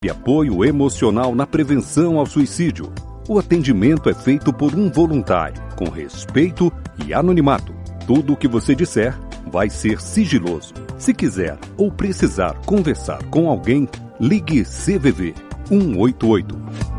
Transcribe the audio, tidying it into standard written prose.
e apoio emocional na prevenção ao suicídio. O atendimento é feito por um voluntário, com respeito e anonimato. Tudo o que você disser vai ser sigiloso. Se quiser ou precisar conversar com alguém, ligue CVV 188.